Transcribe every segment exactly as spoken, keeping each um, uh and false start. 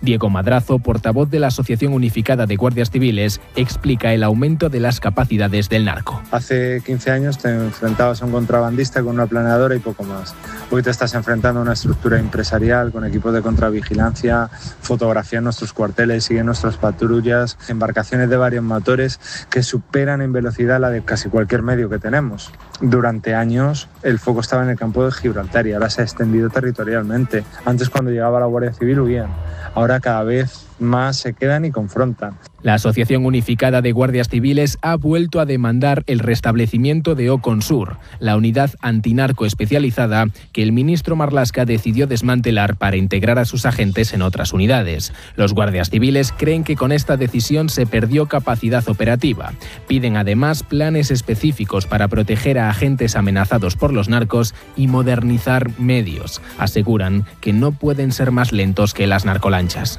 Diego Madrazo, portavoz de la Asociación Unificada de Guardias Civiles, explica el aumento de las capacidades del narco. Hace quince años te enfrentabas a un contrabandista con una planeadora y poco más. Hoy te estás enfrentando a una estructura empresarial con equipos de contravigilancia, fotografían nuestros cuarteles, siguen nuestras patrullas, embarcaciones de varios motores que superan en velocidad la de casi cualquier medio que tenemos. Durante años el foco estaba en el campo de Gibraltar y ahora se ha extendido territorialmente. Antes, cuando llegaba la Guardia Civil, huían. Ahora cada vez más se quedan y confrontan. La Asociación Unificada de Guardias Civiles ha vuelto a demandar el restablecimiento de Oconsur, la unidad antinarco especializada que el ministro Marlaska decidió desmantelar para integrar a sus agentes en otras unidades. Los guardias civiles creen que con esta decisión se perdió capacidad operativa. Piden además planes específicos para proteger a agentes amenazados por los narcos y modernizar medios. Aseguran que no pueden ser más lentos que las narcolanchas.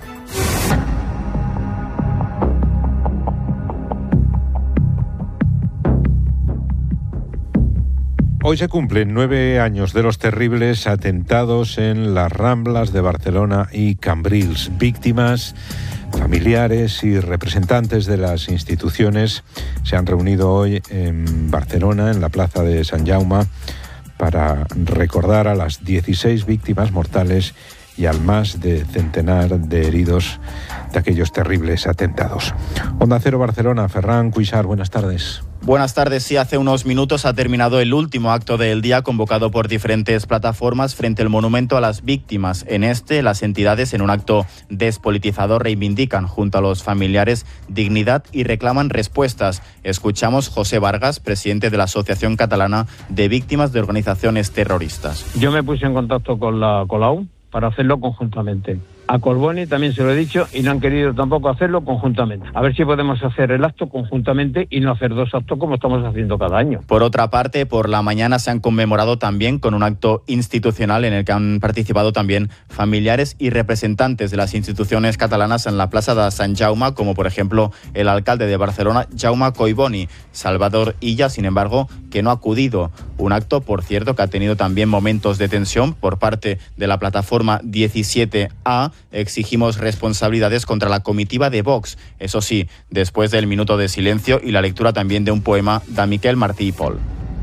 Hoy se cumplen nueve años de los terribles atentados en las Ramblas de Barcelona y Cambrils. Víctimas, familiares y representantes de las instituciones se han reunido hoy en Barcelona, en la plaza de Sant Jaume, para recordar a las dieciséis víctimas mortales y al más de centenar de heridos de aquellos terribles atentados. Onda Cero Barcelona, Ferran Cuixart, buenas tardes. Buenas tardes. Sí, hace unos minutos ha terminado el último acto del día convocado por diferentes plataformas frente al monumento a las víctimas. En este, las entidades, en un acto despolitizador, reivindican junto a los familiares dignidad y reclaman respuestas. Escuchamos José Vargas, presidente de la Asociación Catalana de Víctimas de Organizaciones Terroristas. Yo me puse en contacto con la Colau para hacerlo conjuntamente. A Colboni también se lo he dicho y no han querido tampoco hacerlo conjuntamente. A ver si podemos hacer el acto conjuntamente y no hacer dos actos como estamos haciendo cada año. Por otra parte, por la mañana se han conmemorado también con un acto institucional en el que han participado también familiares y representantes de las instituciones catalanas en la plaza de Sant Jaume, como por ejemplo el alcalde de Barcelona, Jaume Collboni. Salvador Illa, sin embargo, que no ha acudido. Un acto, por cierto, que ha tenido también momentos de tensión por parte de la plataforma diecisiete A. Exigimos responsabilidades contra la comitiva de Vox. Eso sí, después del minuto de silencio y la lectura también de un poema de Miquel Martí i Pol.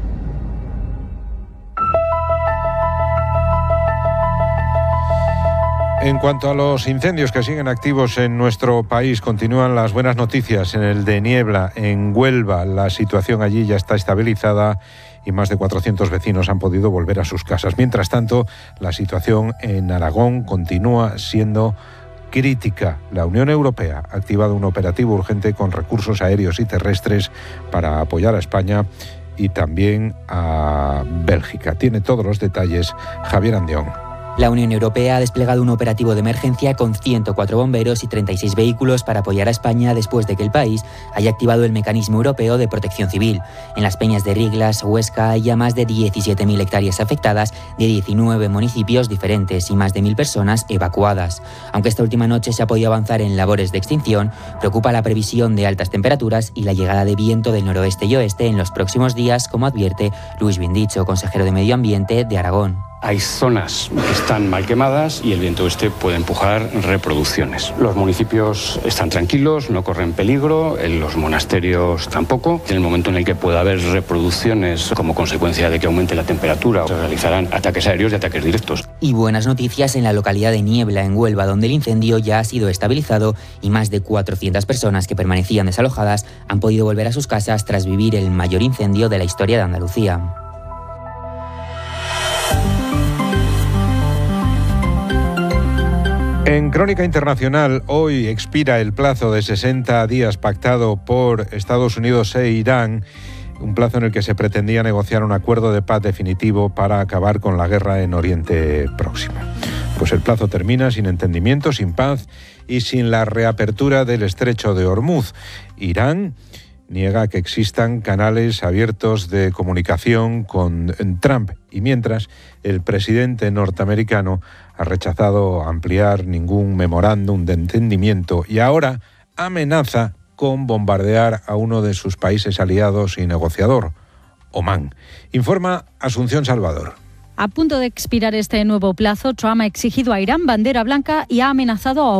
En cuanto a los incendios que siguen activos en nuestro país, continúan las buenas noticias. En el de Niebla, en Huelva, la situación allí ya está estabilizada y más de cuatrocientos vecinos han podido volver a sus casas. Mientras tanto, la situación en Aragón continúa siendo crítica. La Unión Europea ha activado un operativo urgente con recursos aéreos y terrestres para apoyar a España y también a Bélgica. Tiene todos los detalles Javier Andeón. La Unión Europea ha desplegado un operativo de emergencia con ciento cuatro bomberos y treinta y seis vehículos para apoyar a España después de que el país haya activado el Mecanismo Europeo de Protección Civil. En las peñas de Riglas, Huesca, hay ya más de diecisiete mil hectáreas afectadas de diecinueve municipios diferentes y más de mil personas evacuadas. Aunque esta última noche se ha podido avanzar en labores de extinción, preocupa la previsión de altas temperaturas y la llegada de viento del noroeste y oeste en los próximos días, como advierte Luis Vindicho, consejero de Medio Ambiente de Aragón. Hay zonas que están mal quemadas y el viento este puede empujar reproducciones. Los municipios están tranquilos, no corren peligro, los monasterios tampoco. En el momento en el que pueda haber reproducciones como consecuencia de que aumente la temperatura, se realizarán ataques aéreos y ataques directos. Y buenas noticias en la localidad de Niebla, en Huelva, donde el incendio ya ha sido estabilizado y más de cuatrocientas personas que permanecían desalojadas han podido volver a sus casas tras vivir el mayor incendio de la historia de Andalucía. En Crónica Internacional, hoy expira el plazo de sesenta días pactado por Estados Unidos e Irán, un plazo en el que se pretendía negociar un acuerdo de paz definitivo para acabar con la guerra en Oriente Próximo. Pues el plazo termina sin entendimiento, sin paz y sin la reapertura del estrecho de Hormuz. Irán niega que existan canales abiertos de comunicación con Trump y mientras el presidente norteamericano ha rechazado ampliar ningún memorándum de entendimiento y ahora amenaza con bombardear a uno de sus países aliados y negociador, Omán. Informa Asunción Salvador. A punto de expirar este nuevo plazo, Trump ha exigido a Irán bandera blanca y ha amenazado a